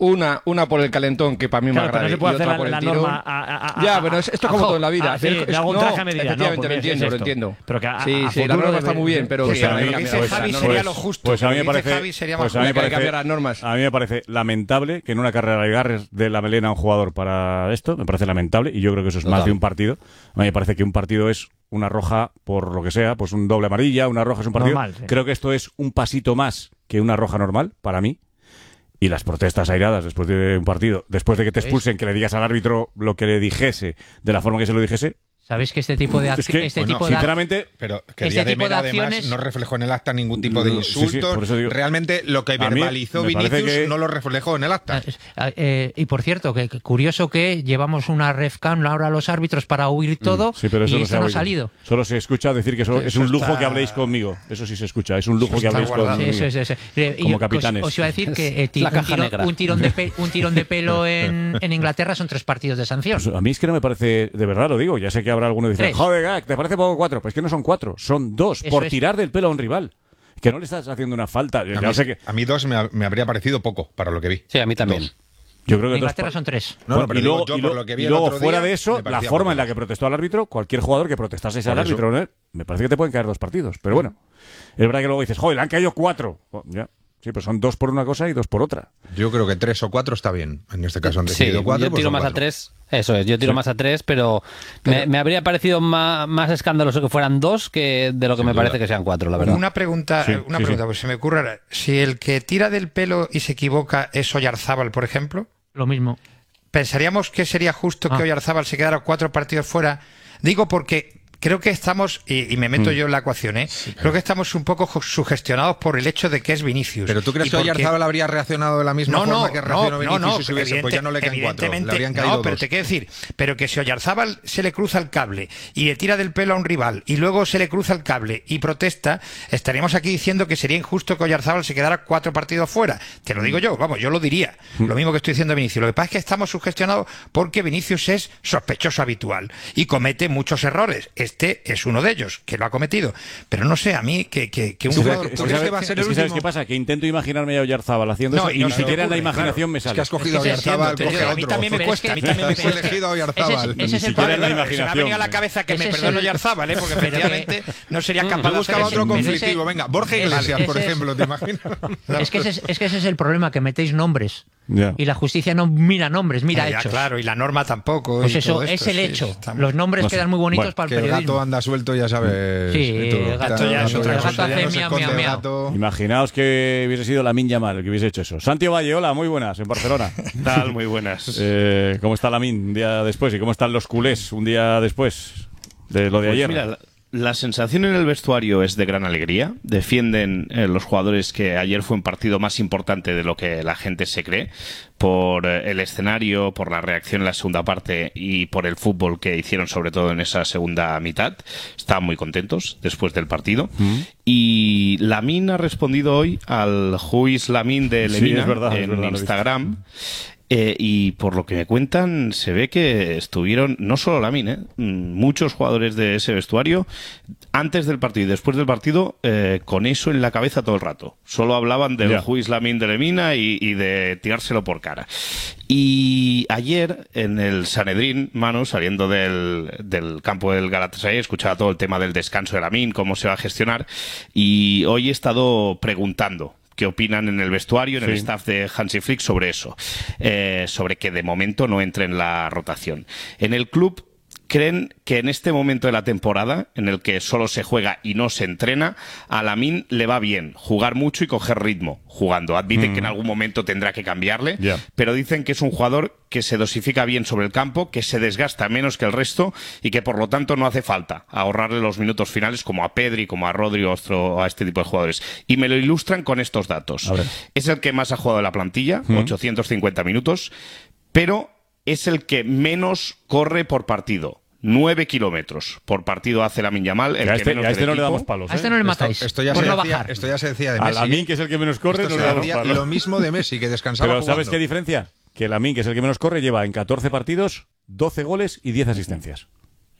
Una por el calentón, que para mí me agrada, no se puede y otra hacer por la el tirón. norma Ya, pero esto es como todo en la vida. Sí, le hago un traje a medida. Efectivamente, Pues lo entiendo. Pero que Sí, la norma está muy bien, pero pues que a mí, hay que cambiar pues, las Javi normas. sería lo justo. Pues a mí me Lo que dice parece, Javi sería pues más a mí hay me que cambiar parece, las normas. a mí me parece lamentable que en una carrera de agarres de la melena a un jugador para esto, me parece lamentable, y yo creo que eso es más de un partido. A mí me parece que un partido es una roja por lo que sea, pues un doble amarilla, una roja es un partido. Normal, sí. Creo que esto es un pasito más que una roja normal, para mí. Y las protestas airadas después de un partido, después de que te expulsen, que le digas al árbitro lo que le dijese, de la forma que se lo dijese. ¿Sabéis que este tipo de Es que, sinceramente, pero que este Díaz de tipo de Mera además acciones no reflejó en el acta ningún tipo de Sí, insultos. por eso digo, realmente lo que a mí verbalizó me parece Vinicius que no lo reflejó en el acta. Y por cierto, que curioso que llevamos una refcam ahora a los árbitros para oír todo, sí, pero eso y no esto se ha no ha oído. salido. Solo se escucha decir que eso es un lujo que habléis conmigo. Eso sí se escucha, es un lujo que está habléis guardado. conmigo. Sí, eso. Como Y capitanes. Os iba a decir que La caja negra. un tirón de pelo en Inglaterra son 3 partidos de sanción. Pues a mí es que no me parece, de verdad lo digo, ya sé que habrá alguno que dice, 3. joder, Gak, ¿te parece poco 4? Pues es que no son 4, son 2, Eso por es. tirar del pelo a un rival. Que no le estás haciendo una falta. A mí 2 me habría parecido poco para lo que vi. Sí, a mí también. 2. Yo creo que En Inglaterra son 3. No, pero y luego, digo yo, por lo que vi y el luego otro fuera día, de eso, me la parecía forma en poco. la que protestó al árbitro, cualquier jugador que protestase al Por eso. árbitro, ¿no? Me parece que te pueden caer 2 partidos. Pero bueno, es verdad que luego dices, joder, le han caído 4. Ya. Sí, pero son 2 por una cosa y 2 por otra. Yo creo que 3 o 4 está bien. En este caso han Sí, decidido 4. yo tiro más a 3. Eso es, yo tiro más a 3, pero me habría parecido más escandaloso que fueran 2 que de lo que me parece que sean 4, la verdad. Una pregunta, Sí, pues se me ocurre ahora. Si el que tira del pelo y se equivoca es Oyarzábal, por ejemplo, Lo mismo. ¿pensaríamos que sería justo que Oyarzábal se quedara 4 partidos fuera? Digo porque creo que estamos, y me meto yo en la ecuación, creo que estamos un poco sugestionados por el hecho de que es Vinicius. ¿Pero tú crees que Oyarzábal habría reaccionado de la misma forma que reaccionó Vinicius si se hubiese? Pues ya no le caen 4, le habrían caído 2. Pero te quiero decir, pero que si Oyarzábal se le cruza el cable y le tira del pelo a un rival y luego se le cruza el cable y protesta, estaríamos aquí diciendo que sería injusto que Oyarzábal se quedara 4 partidos fuera. Te lo digo yo, vamos, yo lo diría. Lo mismo que estoy diciendo Vinicius. Lo que pasa es que estamos sugestionados porque Vinicius es sospechoso habitual y comete muchos errores. Este es uno de ellos, que lo ha cometido. Pero no sé, a mí que un jugador... ¿Tú crees que va a ser el último? ¿Sabes qué pasa? Que intento imaginarme a Oyarzábal haciendo eso y ni siquiera en la imaginación me sale. Es que has cogido a Oyarzábal, coge a a mí otro. también me cuesta. A mí también me Has elegido a Oyarzábal. Ese es el siquiera en la problema. Se me ha imaginación. venido a la cabeza que me perdone Oyarzábal, porque efectivamente no sería capaz de hacer Buscaba eso. otro conflictivo. Venga, Borja Iglesias, por ejemplo, ¿te imaginas? Es que ese es el problema, que metéis nombres. Ya. Y la justicia no mira nombres, mira Ya, hechos. claro, y la norma tampoco. Pues y eso, todo es esto, el sí, hecho. está- Los nombres No sé. quedan muy bonitos Bueno, para el Que el periodismo. gato anda suelto, ya sabes. Sí, el gato ya es otra El cosa. gato ya Hace no se miau, esconde miau, el miau. gato. Imaginaos que hubiese sido Lamine Yamal el que hubiese hecho eso. Santi Valle, hola, muy buenas, en Barcelona. ¿Qué tal? Muy buenas. ¿Cómo está Lamine un día después? ¿Y cómo están los culés un día después de lo de Pues ayer? mira, la sensación en el vestuario es de gran alegría. Defienden los jugadores que ayer fue un partido más importante de lo que la gente se cree, por el escenario, por la reacción en la segunda parte y por el fútbol que hicieron sobre todo en esa segunda mitad. Estaban muy contentos después del partido. Y Lamine ha respondido hoy al Who is Lamine de Sí, Lemina es verdad, en lo he visto. Instagram. Y por lo que me cuentan, se ve que estuvieron, no solo Lamine, muchos jugadores de ese vestuario, antes del partido y después del partido, con eso en la cabeza todo el rato. Solo hablaban del Who is Lamine de Lemina y de tirárselo por cara. Y ayer, en el Sanedrín, Manu, saliendo del campo del Galatasaray, escuchaba todo el tema del descanso de Lamine, cómo se va a gestionar, y hoy he estado preguntando qué opinan en el vestuario, en el staff de Hansi Flick sobre eso, sobre que de momento no entre en la rotación. En el club creen que en este momento de la temporada, en el que solo se juega y no se entrena, a Lamine le va bien jugar mucho y coger ritmo jugando. Admiten que en algún momento tendrá que cambiarle, pero dicen que es un jugador que se dosifica bien sobre el campo, que se desgasta menos que el resto y que por lo tanto no hace falta ahorrarle los minutos finales como a Pedri, como a Rodri o a este tipo de jugadores. Y me lo ilustran con estos datos. Es el que más ha jugado de la plantilla, 850 minutos, pero es el que menos corre por partido. 9 kilómetros por partido hace Lamine Yamal. El A que este, menos a este del no le equipo. damos palos. A este no le matáis. Esto ya por se no decía, bajar. esto ya se decía de A Messi. Lamine, que es el que menos corre, Esto no se le damos decía palos. lo mismo de Messi, que descansaba Pero jugando. ¿sabes qué diferencia? Que Lamine, que es el que menos corre, lleva en 14 partidos 12 goles y 10 asistencias.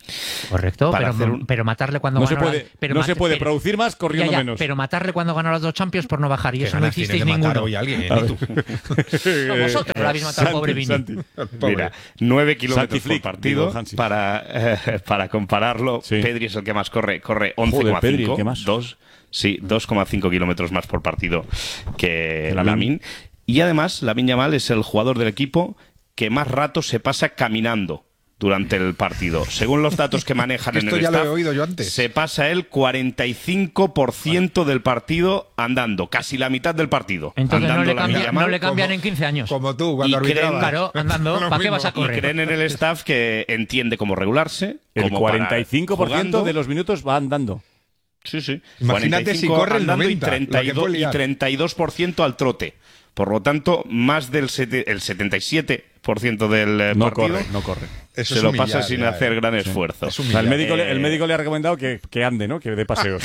Correcto, pero matarle cuando no ganó se puede producir más corriendo menos. Pero matarle cuando ganó las 2 Champions por no bajar, y ¿Qué eso no hicisteis ninguno. Hoy alguien, No, vosotros lo habéis matado al pobre Vini. Mira, 9 kilómetros por partido. Para compararlo, sí. Pedri es el que más corre 11,5. 2,5 kilómetros más por partido que Lamine. Y además, Lamine Yamal es el jugador del equipo que más rato se pasa caminando durante el partido. Según los datos que manejan en el ya staff, lo he oído yo antes. se pasa el 45% del partido andando, casi la mitad del partido. Entonces no le cambian en 15 años. Como tú, cuando arbitrabas. Claro, andando, ¿para qué vas a correr? Y creen en el staff que entiende cómo regularse. El como 45% de los minutos va andando. Sí. Imagínate si corre el 90, y 32% al trote. Por lo tanto, más del 77% del partido no corre. Eso se lo pasa sin hacer gran esfuerzo. El médico le ha recomendado que ande, ¿no? Que dé paseos.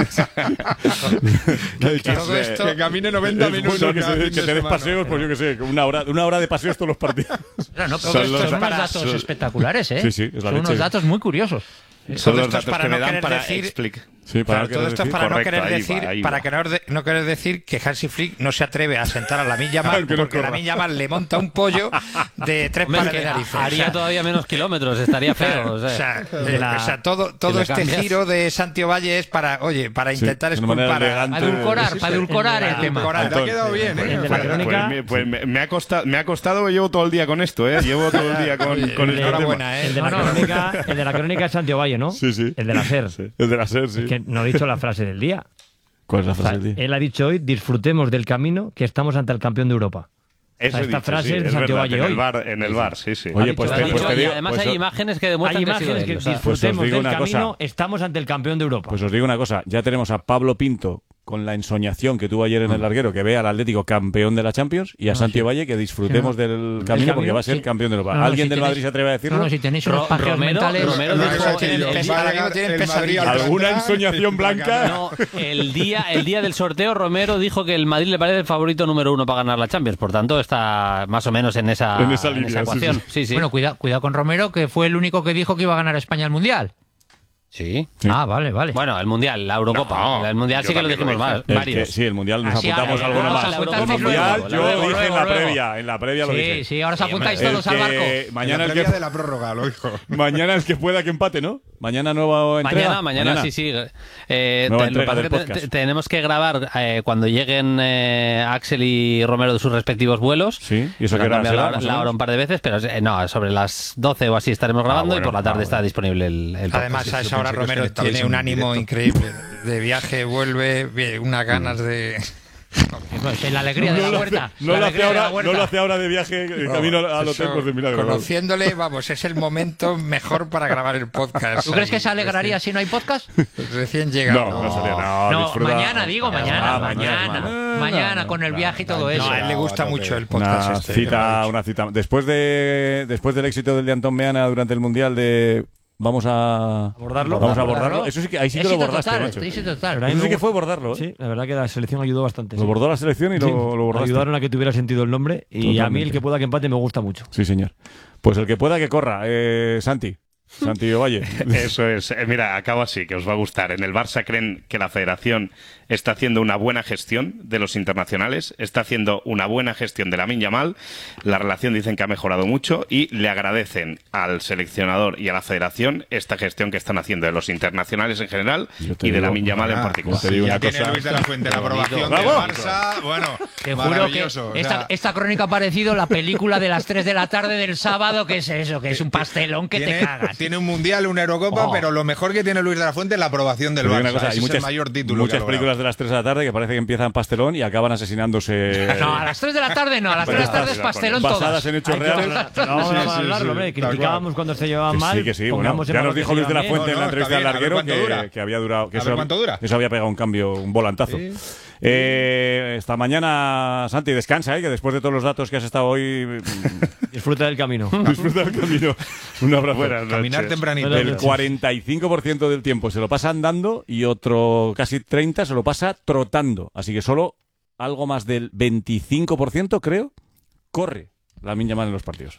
Que camine 90 minutos. Que te des paseos, pues yo qué sé, una hora de paseos todos los partidos. No, pero estos son unos datos espectaculares, ¿eh? Sí, son unos datos muy curiosos. Son los datos que me dan para explicar. Todo esto es para no querer decir que Hansi Flick no se atreve a sentar a Lamine Yamal porque Lamine Yamal le monta un pollo de 3 pares de narices. Haría todavía menos kilómetros, estaría feo. Todo este giro de Santi Ovalle es para intentar esculpar, para edulcorar el tema. Te ha quedado bien, ¿eh? Pues me ha costado, llevo todo el día con esto, ¿eh? Llevo todo el día con el enhorabuena, el de la crónica es Santi Ovalle, ¿no? Sí. El de la SER. El de la SER, sí. Que no ha dicho la frase del día. ¿Cuál es la frase del día? Él ha dicho hoy: disfrutemos del camino, que estamos ante el campión de Europa. Esta frase es de Santi Ovalle hoy. En el bar, sí. Oye, pues te digo, y además hay imágenes que demuestran que disfrutemos del camino, estamos ante el campeón de Europa. Pues os digo una cosa, ya tenemos a Pablo Pinto con la ensoñación que tuvo ayer en el larguero, que ve al Atlético campeón de la Champions, y a Santi Ovalle que disfrutemos del camino porque va a ser campeón de Europa. ¿Alguien del Madrid se atreve a decirlo? No, si tenéis unos pajeos mentales... Romero dijo... ¿Alguna ensoñación blanca? No, el día del sorteo Romero dijo que el Madrid le parece el favorito número 1 para ganar la Champions, por tanto está más o menos en esa ecuación. Sí. Bueno, cuidado con Romero, que fue el único que dijo que iba a ganar España el Mundial. Sí. Ah, vale. Bueno, el Mundial, la Eurocopa. No, el Mundial sí que lo dijimos varios. Sí, el Mundial nos apuntamos alguno más. El Mundial yo dije en la previa lo dije. Sí, ahora os apuntáis todos al barco. Mañana el de la prórroga, lo dijo. Mañana el que pueda que empate, ¿no? Mañana nueva entrega. Mañana. Sí. Tenemos que grabar cuando lleguen Axel y Romero de sus respectivos vuelos. Sí, y eso que era la hora un par de veces, pero no, sobre las 12 o así estaremos grabando y por la tarde está disponible el podcast. Además, a esa hora Romero tiene un ánimo increíble de viaje, vuelve, unas ganas de... La alegría de la huerta. No lo hace ahora de viaje camino al hotel pues de Milagro. Conociéndole, es el momento mejor para grabar el podcast. ¿Tú crees que se alegraría si no hay podcast? Recién llegado. No, mañana con el viaje y todo eso. A él le gusta mucho el podcast. Una cita. Después del éxito del de Antón Meana durante el Mundial Vamos a abordarlo. Eso sí que ahí sí que lo bordaste, macho. Total. Eso sí que fue bordarlo. Sí, la verdad que la selección ayudó bastante. Lo bordó la selección y lo bordaste. Ayudaron a que tuviera sentido el nombre y totalmente. A mí el que pueda que empate me gusta mucho. Sí, señor. Pues el que pueda que corra, Santi Ovalle. Eso es. Mira, acabo así, que os va a gustar. En el Barça creen que la Federación está haciendo una buena gestión de los internacionales, está haciendo una buena gestión de Lamine Yamal. La relación dicen que ha mejorado mucho y le agradecen al seleccionador y a la Federación esta gestión que están haciendo de los internacionales en general y de Lamine Yamal en particular. Ya tiene Luis de la Fuente la aprobación del Barça. Bueno, te juro que esta crónica ha parecido la película de las 3 de la tarde del sábado, que es eso, que es un pastelón que te cagas. Tiene un Mundial, una Eurocopa, pero lo mejor que tiene Luis de la Fuente es la aprobación del Barça. Ese es el mayor título. Muchas películas de las 3 de la tarde que parece que empiezan pastelón y acaban asesinándose. No, a las 3 de la tarde no, a las 3 de la tarde es pastelón todas. Basadas en hechos reales. Vamos a hablarlo, hombre. Criticábamos cuando se llevaban mal. Sí, bueno, ya nos dijo Luis de la Fuente en la entrevista del larguero que había durado. Eso había pegado un volantazo. Esta mañana, Santi, descansa, que después de todos los datos que has estado hoy... Disfruta del camino. Un abrazo. Caminar tempranito. El 45% del tiempo se lo pasa andando y otro casi 30% se lo pasa trotando. Así que solo algo más del 25%, creo, corre Lamine Yamal en los partidos.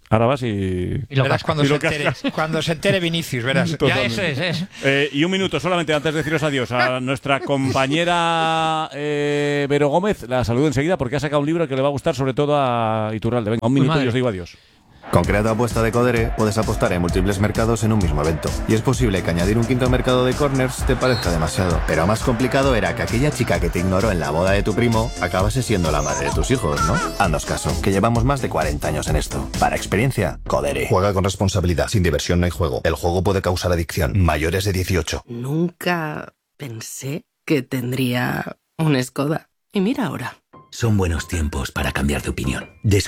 Ahora vas y verás cuando se entere Vinicius, verás. Ya eso es. Y un minuto solamente antes de deciros adiós a nuestra compañera Vero Gómez. La saludo enseguida porque ha sacado un libro que le va a gustar sobre todo a Iturralde. Venga, un minuto y os digo adiós. Con Crea Apuesta de Codere puedes apostar en múltiples mercados en un mismo evento. Y es posible que añadir un quinto mercado de corners te parezca demasiado. Pero más complicado era que aquella chica que te ignoró en la boda de tu primo acabase siendo la madre de tus hijos, ¿no? Haznos caso, que llevamos más de 40 años en esto. Para experiencia, Codere. Juega con responsabilidad. Sin diversión no hay juego. El juego puede causar adicción. Mayores de 18. Nunca pensé que tendría un Skoda. Y mira ahora. Son buenos tiempos para cambiar de opinión. Descubre